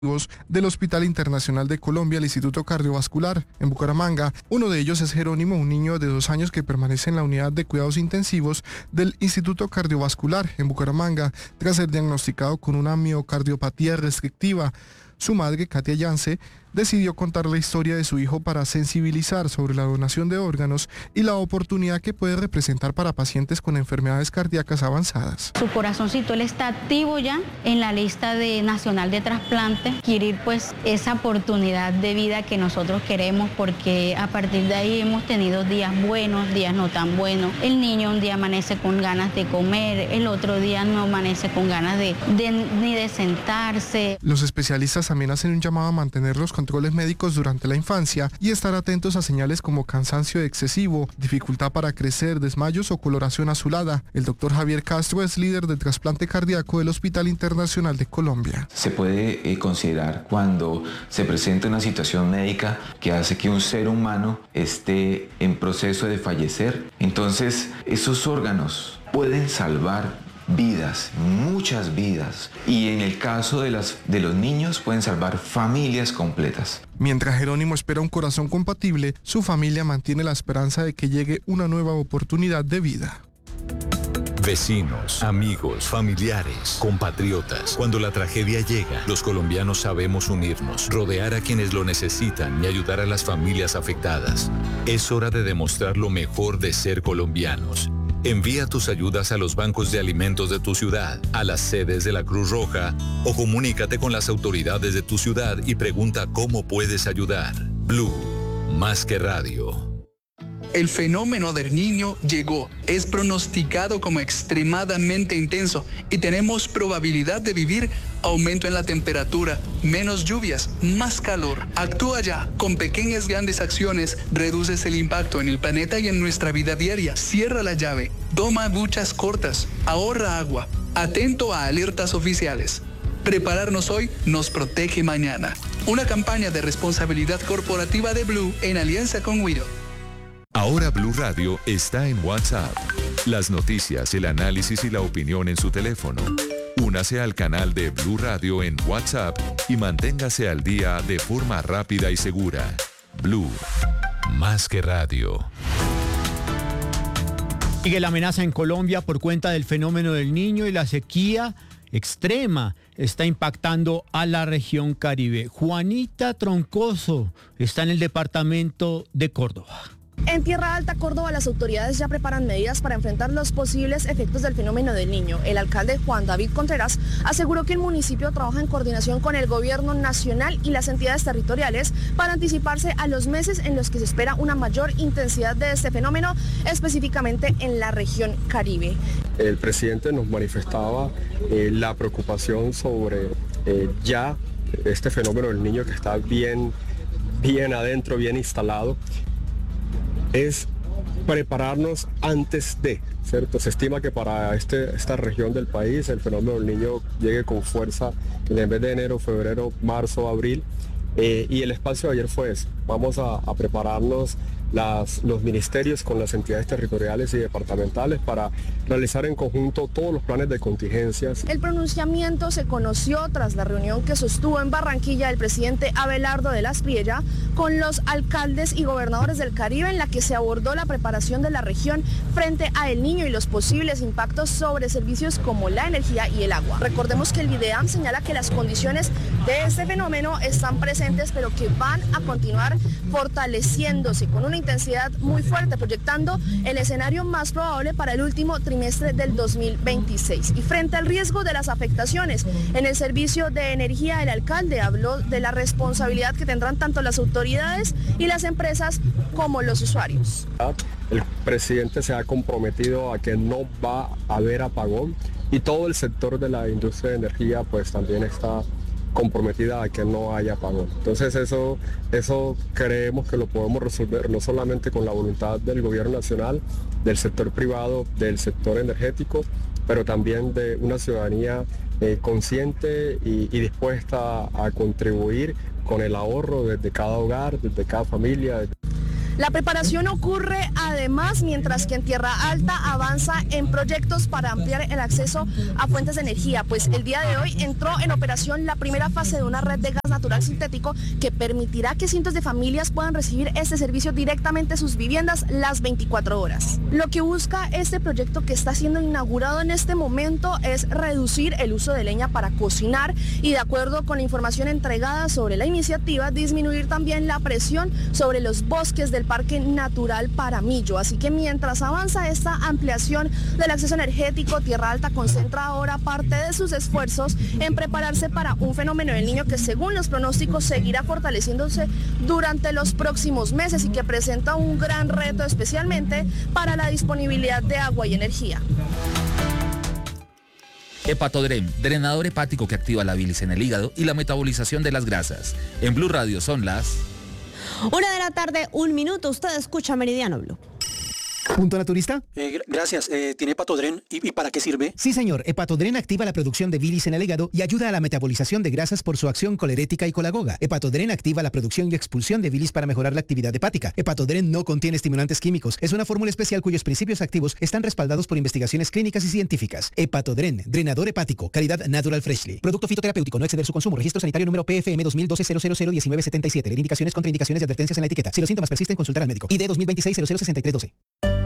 del Hospital Internacional de Colombia al Instituto Cardiovascular en Bucaramanga. Uno de ellos es Jerónimo, un niño de 2 años que permanece en la unidad de cuidados intensivos del Instituto Cardiovascular en Bucaramanga tras ser diagnosticado con una miocardiopatía restrictiva. Su madre, Katia Yance, decidió contar la historia de su hijo para sensibilizar sobre la donación de órganos y la oportunidad que puede representar para pacientes con enfermedades cardíacas avanzadas. Su corazoncito, él está activo ya en la lista nacional de trasplante, adquirir pues esa oportunidad de vida que nosotros queremos, porque a partir de ahí hemos tenido días buenos, días no tan buenos. El niño un día amanece con ganas de comer, el otro día no amanece con ganas ni de sentarse. Los especialistas también hacen un llamado a mantener los controles médicos durante la infancia y estar atentos a señales como cansancio excesivo, dificultad para crecer, desmayos o coloración azulada. El doctor Javier Castro es líder de trasplante cardíaco del Hospital Internacional de Colombia. Se puede considerar cuando se presenta una situación médica que hace que un ser humano esté en proceso de fallecer. Entonces, esos órganos pueden salvar vidas, muchas vidas, y en el caso de los niños pueden salvar familias completas. Mientras Jerónimo espera un corazón compatible, su familia mantiene la esperanza de que llegue una nueva oportunidad de vida. Vecinos, amigos, familiares, compatriotas. Cuando la tragedia llega, los colombianos sabemos unirnos, rodear a quienes lo necesitan y ayudar a las familias afectadas. Es hora de demostrar lo mejor de ser colombianos. Envía tus ayudas a los bancos de alimentos de tu ciudad, a las sedes de la Cruz Roja o comunícate con las autoridades de tu ciudad y pregunta cómo puedes ayudar. Blue, más que radio. El fenómeno del Niño llegó, es pronosticado como extremadamente intenso y tenemos probabilidad de vivir aumento en la temperatura, menos lluvias, más calor. Actúa ya, con pequeñas grandes acciones reduces el impacto en el planeta y en nuestra vida diaria. Cierra la llave, toma duchas cortas, ahorra agua, atento a alertas oficiales. Prepararnos hoy nos protege mañana. Una campaña de responsabilidad corporativa de Blue en alianza con Wido. Ahora Blue Radio está en WhatsApp. Las noticias, el análisis y la opinión en su teléfono. Únase al canal de Blue Radio en WhatsApp y manténgase al día de forma rápida y segura. Blue, más que radio. Sigue la amenaza en Colombia por cuenta del fenómeno del Niño y la sequía extrema está impactando a la región Caribe. Juanita Troncoso está en el departamento de Córdoba. En Tierra Alta, Córdoba, las autoridades ya preparan medidas para enfrentar los posibles efectos del fenómeno del Niño. El alcalde Juan David Contreras aseguró que el municipio trabaja en coordinación con el gobierno nacional y las entidades territoriales para anticiparse a los meses en los que se espera una mayor intensidad de este fenómeno, específicamente en la región Caribe. El presidente nos manifestaba la preocupación sobre ya este fenómeno del Niño que está bien adentro, bien instalado. Es prepararnos antes de, ¿cierto? Se estima que para esta región del país el fenómeno del Niño llegue con fuerza en vez de enero, febrero, marzo, abril, y el espacio de ayer fue eso. Vamos a prepararnos los ministerios con las entidades territoriales y departamentales para realizar en conjunto todos los planes de contingencias. El pronunciamiento se conoció tras la reunión que sostuvo en Barranquilla el presidente Abelardo de la Espriella con los alcaldes y gobernadores del Caribe, en la que se abordó la preparación de la región frente a El Niño y los posibles impactos sobre servicios como la energía y el agua. Recordemos que el IDEAM señala que las condiciones de este fenómeno están presentes, pero que van a continuar fortaleciéndose con una intensidad muy fuerte, proyectando el escenario más probable para el último trimestre del 2026. Y frente al riesgo de las afectaciones en el servicio de energía, el alcalde habló de la responsabilidad que tendrán tanto las autoridades y las empresas como los usuarios. El presidente se ha comprometido a que no va a haber apagón y todo el sector de la industria de energía pues también está comprometida a que no haya apagón. Entonces eso creemos que lo podemos resolver no solamente con la voluntad del gobierno nacional, del sector privado, del sector energético, pero también de una ciudadanía consciente y dispuesta a contribuir con el ahorro desde cada hogar, desde cada familia. La preparación ocurre además mientras que en Tierra Alta avanza en proyectos para ampliar el acceso a fuentes de energía, pues el día de hoy entró en operación la primera fase de una red de gas natural sintético que permitirá que cientos de familias puedan recibir este servicio directamente en sus viviendas las 24 horas. Lo que busca este proyecto que está siendo inaugurado en este momento es reducir el uso de leña para cocinar y, de acuerdo con la información entregada sobre la iniciativa, disminuir también la presión sobre los bosques del Parque Natural Paramillo. Así que mientras avanza esta ampliación del acceso energético, Tierra Alta concentra ahora parte de sus esfuerzos en prepararse para un fenómeno del Niño que, según los pronósticos, seguirá fortaleciéndose durante los próximos meses y que presenta un gran reto especialmente para la disponibilidad de agua y energía. Hepatodrem, drenador hepático que activa la bilis en el hígado y la metabolización de las grasas. En Blue Radio son las 1:01 PM. Usted escucha Meridiano Blue. ¿Punto naturista? Gracias. ¿Tiene Hepatodren? ¿Y para qué sirve? Sí, señor. Hepatodren activa la producción de bilis en el hígado y ayuda a la metabolización de grasas por su acción colerética y colagoga. Hepatodren activa la producción y expulsión de bilis para mejorar la actividad hepática. Hepatodren no contiene estimulantes químicos. Es una fórmula especial cuyos principios activos están respaldados por investigaciones clínicas y científicas. Hepatodren, drenador hepático, calidad Natural Freshly. Producto fitoterapéutico, no exceder su consumo. Registro sanitario número PFM 2012-001977. Leer indicaciones, contraindicaciones y advertencias en la etiqueta. Si los síntomas persisten, consultar al médico. ID 2026-006312.